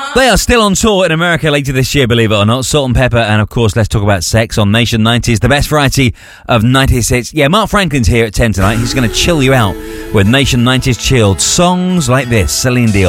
They are still on tour in America later this year, believe it or not. Salt and Pepper, and of course, Let's Talk About Sex on Nation 90s, the best variety of 90s hits. Yeah, Mark Franklin's here at 10 tonight. He's going to chill you out with Nation 90s chilled songs like this, Celine Dion.